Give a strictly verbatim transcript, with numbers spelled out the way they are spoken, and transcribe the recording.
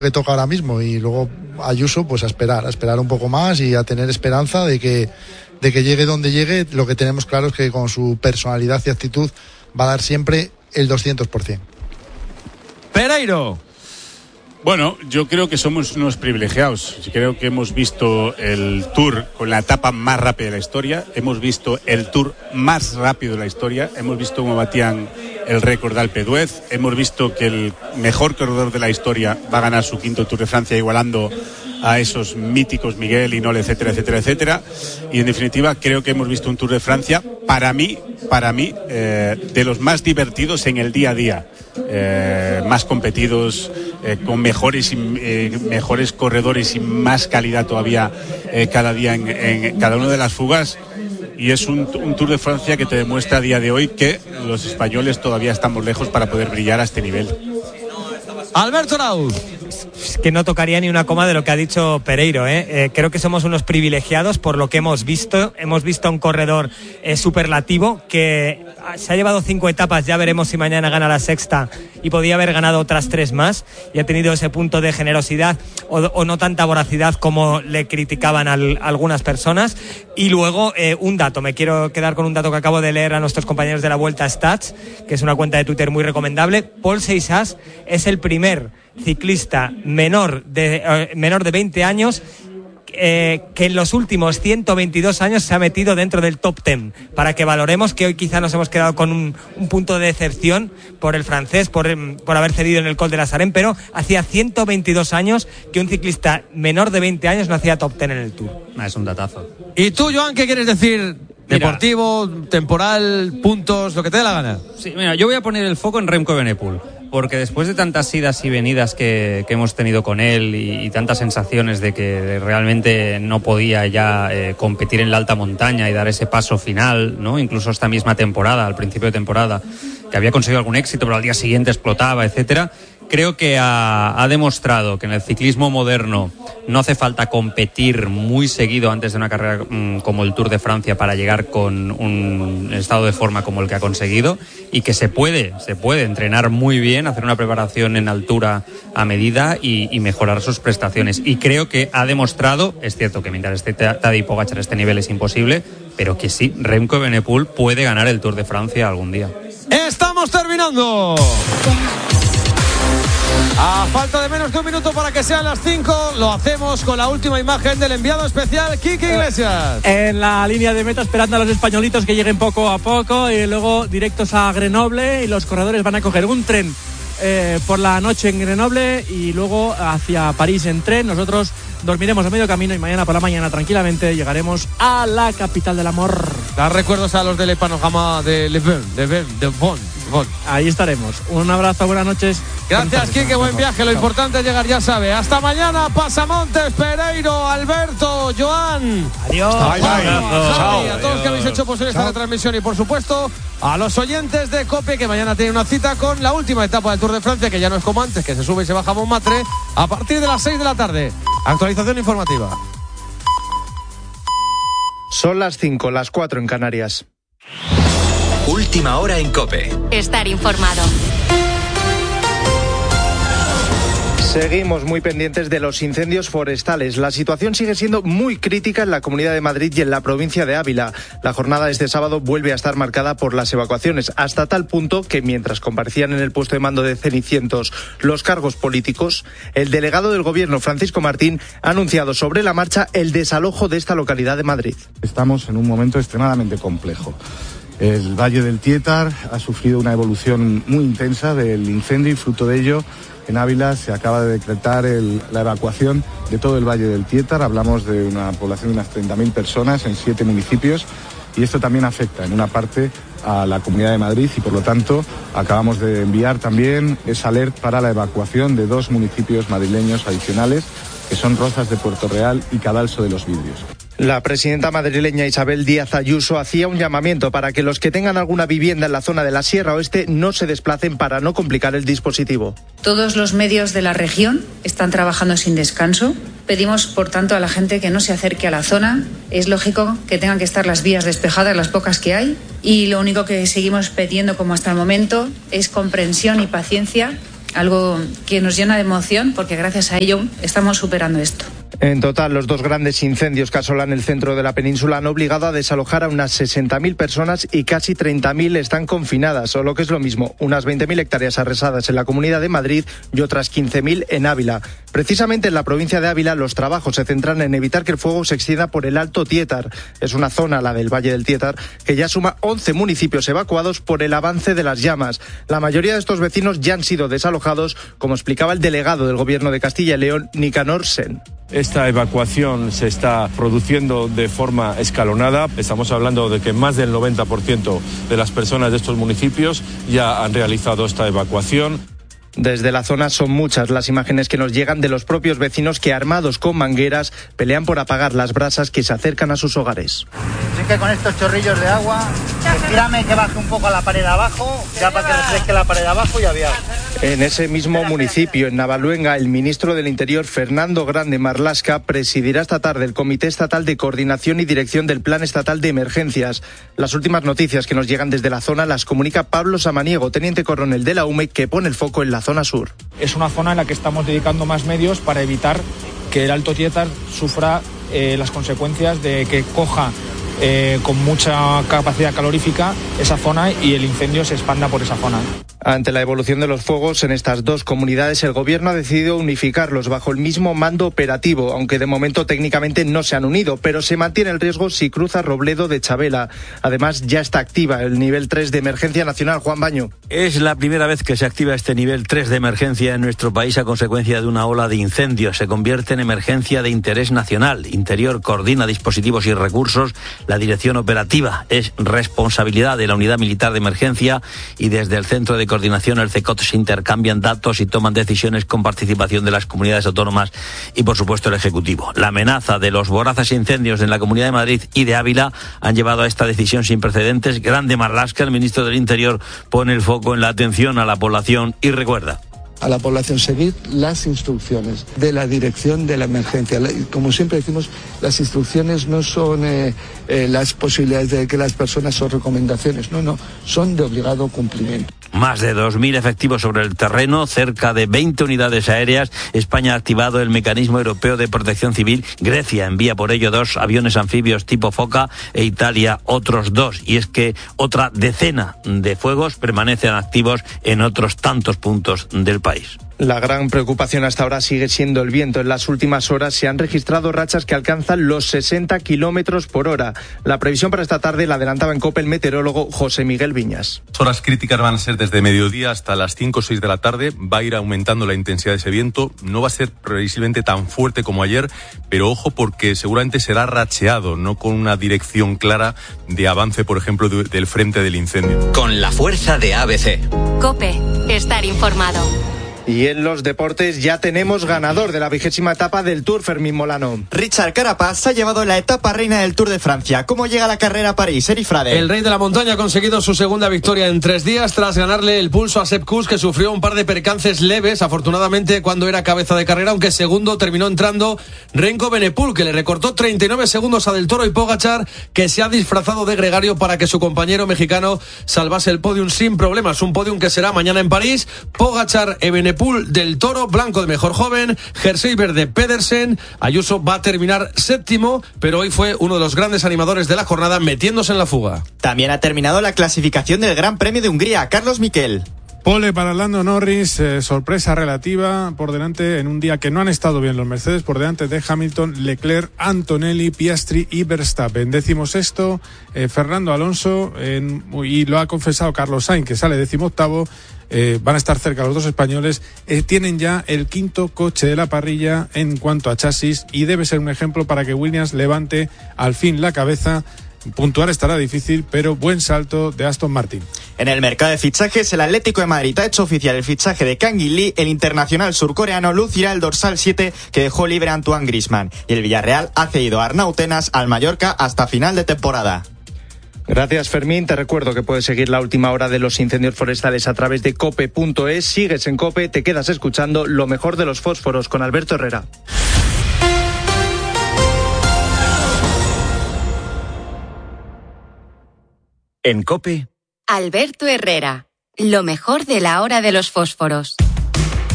que toca ahora mismo, y luego Ayuso pues a esperar, a esperar un poco más y a tener esperanza de que, de que llegue donde llegue. Lo que tenemos claro es que con su personalidad y actitud va a dar siempre el doscientos por ciento. Pereiro. Bueno, yo creo que somos unos privilegiados. Creo que hemos visto el Tour con la etapa más rápida de la historia, hemos visto el Tour más rápido de la historia, hemos visto cómo batían el récord de Alpe d'Huez, hemos visto que el mejor corredor de la historia va a ganar su quinto Tour de Francia, igualando a esos míticos Miguel, Hinault, etcétera, etcétera, etcétera. Y en definitiva creo que hemos visto un Tour de Francia, para mí, para mí, eh, de los más divertidos en el día a día. Eh, más competidos, eh, con mejores eh, mejores corredores y más calidad todavía eh, cada día en, en cada una de las fugas, y es un, un Tour de Francia que te demuestra a día de hoy que los españoles todavía estamos lejos para poder brillar a este nivel. Alberto Arauz. Que no tocaría ni una coma de lo que ha dicho Pereiro, ¿eh? Eh, creo que somos unos privilegiados por lo que hemos visto. Hemos visto a un corredor eh, superlativo que se ha llevado cinco etapas, ya veremos si mañana gana la sexta, y podía haber ganado otras tres más, y ha tenido ese punto de generosidad o, o no tanta voracidad como le criticaban al, algunas personas. Y luego eh, un dato, me quiero quedar con un dato que acabo de leer a nuestros compañeros de la Vuelta Stats, que es una cuenta de Twitter muy recomendable. Paul Seixas es el primer ciclista menor de, eh, menor de veinte años eh, que en los últimos ciento veintidós años se ha metido dentro del top diez, para que valoremos que hoy quizá nos hemos quedado con un, un punto de decepción por el francés, por, por haber cedido en el Col de la Sarenne, pero hacía ciento veintidós años que un ciclista menor de veinte años no hacía top diez en el Tour. Ah, es un datazo. ¿Y tú, Joan, qué quieres decir? Mira, deportivo, temporal, puntos, lo que te dé la gana. Sí, mira, yo voy a poner el foco en Remco Evenepoel, porque después de tantas idas y venidas que, que hemos tenido con él y, y tantas sensaciones de que realmente no podía ya eh, competir en la alta montaña y dar ese paso final, ¿no? Incluso esta misma temporada, al principio de temporada, que había conseguido algún éxito, pero al día siguiente explotaba, etcétera. Creo que ha, ha demostrado que en el ciclismo moderno no hace falta competir muy seguido antes de una carrera mmm, como el Tour de Francia para llegar con un estado de forma como el que ha conseguido, y que se puede, se puede entrenar muy bien, hacer una preparación en altura a medida y, y mejorar sus prestaciones. Y creo que ha demostrado, es cierto que mientras esté Tadej Pogačar a este nivel es imposible, pero que sí, Remco Evenepoel puede ganar el Tour de Francia algún día. ¡Estamos terminando! A falta de menos de un minuto para que sean las cinco, lo hacemos con la última imagen del enviado especial, Quique Iglesias. En la línea de meta, esperando a los españolitos que lleguen poco a poco, y luego directos a Grenoble, y los corredores van a coger un tren eh, por la noche en Grenoble y luego hacia París en tren. Nosotros dormiremos a medio camino y mañana por la mañana tranquilamente llegaremos a la capital del amor. Da recuerdos a los del panorama de Le Bon, de Bon, de Bon. Ahí estaremos. Un abrazo, buenas noches. Gracias, Quique, buen viaje. Lo importante es llegar, ya sabe. Hasta mañana, Pasamontes, Pereiro, Alberto, Joan. Adiós. Bye, bye. Javi, a todos los que habéis hecho posible esta retransmisión, y por supuesto a los oyentes de COPE, que mañana tienen una cita con la última etapa del Tour de Francia, que ya no es como antes, que se sube y se baja a Montmartre a partir de las seis de la tarde. Actualización informativa. Son las cinco, las cuatro en Canarias. Última hora en COPE. Estar informado. Seguimos muy pendientes de los incendios forestales. La situación sigue siendo muy crítica en la Comunidad de Madrid y en la provincia de Ávila. La jornada de este sábado vuelve a estar marcada por las evacuaciones, hasta tal punto que mientras comparecían en el puesto de mando de Cenicientos los cargos políticos, el delegado del Gobierno, Francisco Martín, ha anunciado sobre la marcha el desalojo de esta localidad de Madrid. Estamos en un momento extremadamente complejo. El Valle del Tietar ha sufrido una evolución muy intensa del incendio y fruto de ello en Ávila se acaba de decretar el, la evacuación de todo el Valle del Tietar. Hablamos de una población de unas treinta mil personas en siete municipios y esto también afecta en una parte a la Comunidad de Madrid y por lo tanto acabamos de enviar también esa alerta para la evacuación de dos municipios madrileños adicionales que son Rozas de Puerto Real y Cadalso de los Vidrios. La presidenta madrileña Isabel Díaz Ayuso hacía un llamamiento para que los que tengan alguna vivienda en la zona de la Sierra Oeste no se desplacen para no complicar el dispositivo. Todos los medios de la región están trabajando sin descanso. Pedimos, por tanto, a la gente que no se acerque a la zona. Es lógico que tengan que estar las vías despejadas, las pocas que hay. Y lo único que seguimos pidiendo, como hasta el momento, es comprensión y paciencia, algo que nos llena de emoción porque gracias a ello estamos superando esto. En total, los dos grandes incendios que asolan el centro de la península han obligado a desalojar a unas sesenta mil personas y casi treinta mil están confinadas, o lo que es lo mismo, unas veinte mil hectáreas arrasadas en la Comunidad de Madrid y otras quince mil en Ávila. Precisamente en la provincia de Ávila los trabajos se centran en evitar que el fuego se extienda por el Alto Tietar. Es una zona, la del Valle del Tietar, que ya suma once municipios evacuados por el avance de las llamas. La mayoría de estos vecinos ya han sido desalojados, como explicaba el delegado del Gobierno de Castilla y León, Nicanor Sen. Esta evacuación se está produciendo de forma escalonada. Estamos hablando de que más del noventa por ciento de las personas de estos municipios ya han realizado esta evacuación. Desde la zona son muchas las imágenes que nos llegan de los propios vecinos que, armados con mangueras, pelean por apagar las brasas que se acercan a sus hogares. Así que con estos chorrillos de agua, tírame que baje un poco a la pared de abajo, ya para que refresque la pared de abajo y aviar. En ese mismo municipio, en Navaluenga, el ministro del Interior, Fernando Grande Marlaska, presidirá esta tarde el Comité Estatal de Coordinación y Dirección del Plan Estatal de Emergencias. Las últimas noticias que nos llegan desde la zona las comunica Pablo Samaniego, teniente coronel de la U M E, que pone el foco en la zona sur. Es una zona en la que estamos dedicando más medios para evitar que el Alto Tietar sufra eh, las consecuencias de que coja eh, con mucha capacidad calorífica esa zona y el incendio se expanda por esa zona. Ante la evolución de los fuegos en estas dos comunidades, el Gobierno ha decidido unificarlos bajo el mismo mando operativo, aunque de momento técnicamente no se han unido, pero se mantiene el riesgo si cruza Robledo de Chabela. Además, ya está activa el nivel tres de emergencia nacional. Juan Baño. Es la primera vez que se activa este nivel tres de emergencia en nuestro país a consecuencia de una ola de incendios. Se convierte en emergencia de interés nacional. Interior coordina dispositivos y recursos. La dirección operativa es responsabilidad de la Unidad Militar de Emergencia y desde el Centro de Coordinación, el CECOT, se intercambian datos y toman decisiones con participación de las comunidades autónomas y, por supuesto, el Ejecutivo. La amenaza de los voraces incendios en la Comunidad de Madrid y de Ávila han llevado a esta decisión sin precedentes. Grande Marlaska, el ministro del Interior, pone el foco en la atención a la población y recuerda a la población seguir las instrucciones de la dirección de la emergencia. Como siempre decimos, las instrucciones no son eh, eh, las posibilidades de que las personas son recomendaciones, no, no, son de obligado cumplimiento. Más de dos mil efectivos sobre el terreno, cerca de veinte unidades aéreas. España ha activado el Mecanismo Europeo de Protección Civil. Grecia envía por ello dos aviones anfibios tipo Foca e Italia otros dos. Y es que otra decena de fuegos permanecen activos en otros tantos puntos del país. La gran preocupación hasta ahora sigue siendo el viento. En las últimas horas se han registrado rachas que alcanzan los sesenta kilómetros por hora. La previsión para esta tarde la adelantaba en COPE el meteorólogo José Miguel Viñas. Las horas críticas van a ser desde mediodía hasta las cinco o seis de la tarde. Va a ir aumentando la intensidad de ese viento. No va a ser previsiblemente tan fuerte como ayer, pero ojo porque seguramente será racheado, no con una dirección clara de avance, por ejemplo, de, del frente del incendio. Con la fuerza de A B C. COPE. Estar informado. Y en los deportes ya tenemos ganador de la vigésima etapa del Tour, Fermín Molano. Richard Carapaz se ha llevado la etapa reina del Tour de Francia. ¿Cómo llega la carrera a París, Eri Frade? El rey de la montaña ha conseguido su segunda victoria en tres días tras ganarle el pulso a Sepp Kuss, que sufrió un par de percances leves, afortunadamente cuando era cabeza de carrera, aunque segundo terminó entrando Renko Benepul, que le recortó treinta y nueve segundos a Del Toro y Pogačar, que se ha disfrazado de gregario para que su compañero mexicano salvase el podium sin problemas. Un podium que será mañana en París. Pogačar e Benepul, Del Toro, blanco de mejor joven, jersey verde Pedersen. Ayuso va a terminar séptimo, pero hoy fue uno de los grandes animadores de la jornada metiéndose en la fuga. También ha terminado la clasificación del Gran Premio de Hungría, Carlos Miquel. Pole para Lando Norris, eh, sorpresa relativa por delante en un día que no han estado bien los Mercedes, por delante de Hamilton, Leclerc, Antonelli, Piastri y Verstappen. Décimo sexto, eh, Fernando Alonso, en, y lo ha confesado Carlos Sainz, que sale décimo octavo. Eh, van a estar cerca los dos españoles. Eh, tienen ya el quinto coche de la parrilla en cuanto a chasis y debe ser un ejemplo para que Williams levante al fin la cabeza. Puntuar estará difícil, pero buen salto de Aston Martin. En el mercado de fichajes, el Atlético de Madrid ha hecho oficial el fichaje de Kang In Lee. El internacional surcoreano lucirá el dorsal siete que dejó libre a Antoine Griezmann. Y el Villarreal ha cedido a Arnau Tenas al Mallorca hasta final de temporada. Gracias, Fermín. Te recuerdo que puedes seguir la última hora de los incendios forestales a través de cope punto es. Sigues en COPE, te quedas escuchando lo mejor de los fósforos con Alberto Herrera. En COPE, Alberto Herrera, lo mejor de la hora de los fósforos.